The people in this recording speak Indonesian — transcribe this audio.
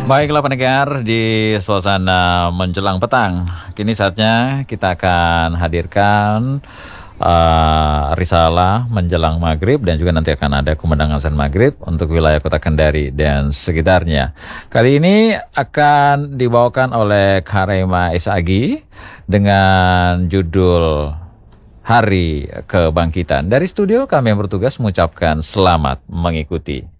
Baiklah pendengar, di suasana menjelang petang, kini saatnya kita akan hadirkan risalah menjelang maghrib, dan juga nanti akan ada kumandang azan maghrib untuk wilayah Kota Kendari dan sekitarnya. Kali ini akan dibawakan oleh Karema Isagi dengan judul Hari Kebangkitan. Dari studio kami yang bertugas mengucapkan selamat mengikuti.